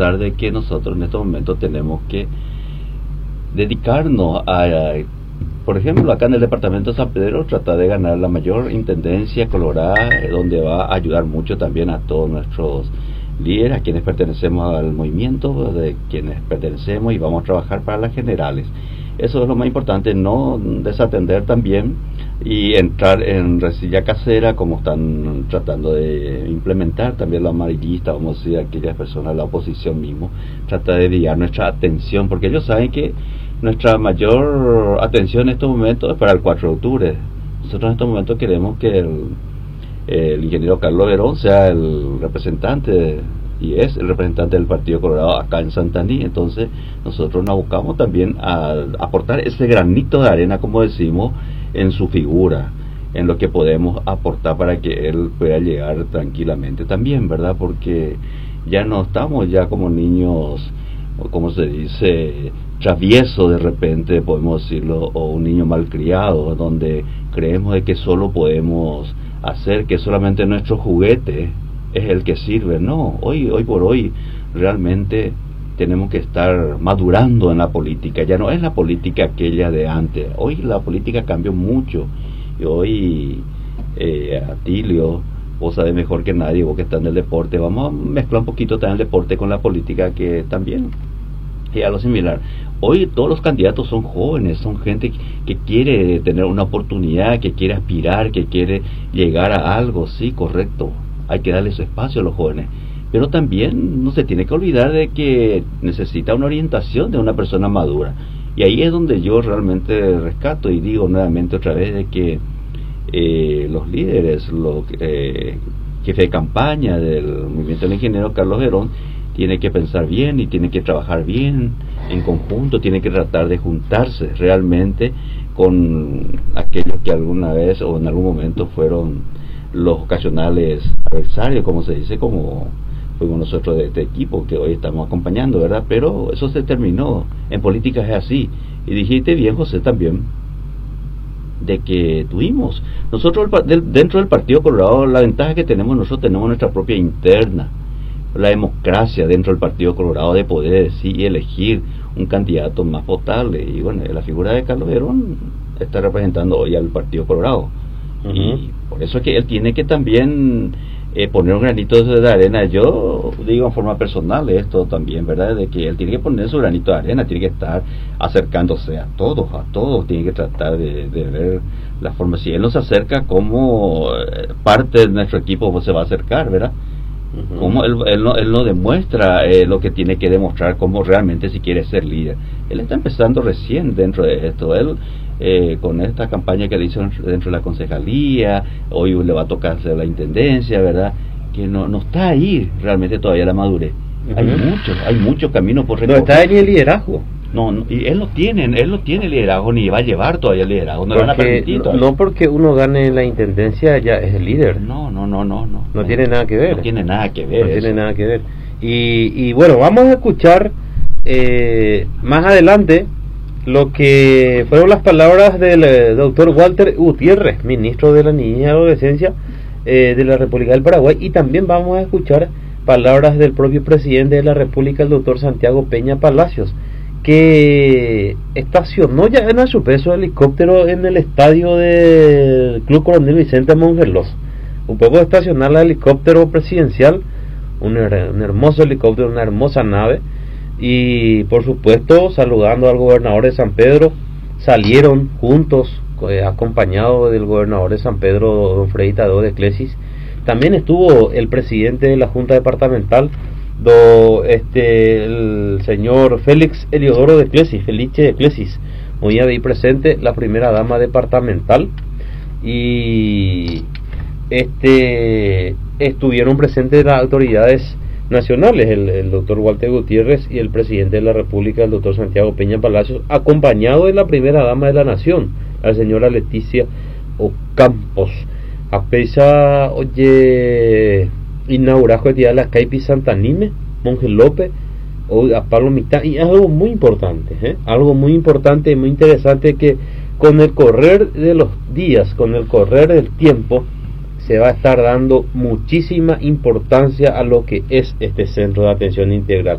pensar de que nosotros en estos momentos tenemos que dedicarnos a, por ejemplo, acá en el departamento de San Pedro, tratar de ganar la mayor intendencia colorada, donde va a ayudar mucho también a todos nuestros líderes, a quienes pertenecemos al movimiento, de quienes pertenecemos y vamos a trabajar para las generales. Eso es lo más importante, no desatender también y entrar en resilla casera, como están tratando de implementar también los amarillistas, vamos a decir, aquellas personas de la oposición mismo, trata de desviar nuestra atención, porque ellos saben que nuestra mayor atención en estos momentos es para el 4 de octubre. Nosotros en estos momentos queremos que el ingeniero Carlos Verón sea el representante, y es el representante del Partido Colorado acá en Santaní. Entonces nosotros nos buscamos también a aportar ese granito de arena, como decimos, en su figura, en lo que podemos aportar para que él pueda llegar tranquilamente también, ¿verdad? Porque ya no estamos ya como niños, o como se dice, travieso de repente, podemos decirlo, o un niño malcriado, donde creemos de que solo podemos hacer, que solamente nuestro juguete es el que sirve. No, hoy por hoy realmente tenemos que estar madurando en la política. Ya no es la política aquella de antes. Hoy la política cambió mucho, y hoy Atilio, vos sabés mejor que nadie, vos que estás en el deporte, vamos a mezclar un poquito también el deporte con la política, que también es algo similar. Hoy todos los candidatos son jóvenes, son gente que quiere tener una oportunidad, que quiere aspirar, que quiere llegar a algo. Sí, correcto, hay que darle su espacio a los jóvenes, pero también no se tiene que olvidar de que necesita una orientación de una persona madura, y ahí es donde yo realmente rescato y digo nuevamente otra vez de que los líderes, los jefes de campaña del movimiento del ingeniero Carlos Verón, tiene que pensar bien y tiene que trabajar bien en conjunto, tiene que tratar de juntarse realmente con aquellos que alguna vez o en algún momento fueron los ocasionales adversarios, como se dice, como fuimos nosotros de este equipo que hoy estamos acompañando, ¿verdad? Pero eso se terminó, en política es así. Y dijiste bien, José, también, de que tuvimos nosotros dentro del Partido Colorado, la ventaja que tenemos nosotros, tenemos nuestra propia interna, la democracia dentro del Partido Colorado, de poder decir y elegir un candidato más potable. Y bueno, la figura de Carlos Verón está representando hoy al Partido Colorado. Y por eso es que él tiene que también poner un granito de arena. Yo digo en forma personal esto también, ¿verdad? De que él tiene que poner su granito de arena, tiene que estar acercándose a todos, tiene que tratar de ver la forma. Si él no se acerca, como parte de nuestro equipo se va a acercar, ¿verdad? Como él no demuestra lo que tiene que demostrar, como realmente si quiere ser líder. Él está empezando recién dentro de esto. Él con esta campaña que le hizo dentro de la concejalía, hoy le va a tocar hacer la intendencia, ¿verdad? Que no está ahí realmente todavía la madurez. Hay muchos caminos por recorrer. No está en el liderazgo. No, y él no tiene liderazgo, ni va a llevar todavía el liderazgo, no le van a permitir todavía. No porque uno gane la intendencia ya es el líder. No Tiene nada que ver. No tiene nada que ver. No tiene nada que ver. Y bueno, vamos a escuchar más adelante lo que fueron las palabras del doctor Walter Gutiérrez, ministro de la Niñez y Adolescencia de la República del Paraguay, y también vamos a escuchar palabras del propio presidente de la República, el doctor Santiago Peña Palacios, que estacionó ya en su peso helicóptero en el estadio del Club Coronel Vicente Mongelos. Un poco de estacionar el helicóptero presidencial, un hermoso helicóptero, una hermosa nave, y por supuesto saludando al gobernador de San Pedro. Salieron juntos, acompañados del gobernador de San Pedro, don Freddy Tadeo de Clesis. También estuvo el presidente de la Junta Departamental, el señor Félix Eliodoro de Clesis, Felice de Clesis, muy ahí presente la primera dama departamental, y estuvieron presentes las autoridades nacionales, el doctor Walter Gutiérrez y el presidente de la República, el doctor Santiago Peña Palacios, acompañado de la primera dama de la nación, la señora Leticia Ocampos. A pesar, inaugurajo el día de la Caipi Santanime, Monje López, o a Pablo Mitad, y algo muy importante, algo muy importante y muy interesante, que con el correr de los días, con el correr del tiempo, se va a estar dando muchísima importancia a lo que es este centro de atención integral.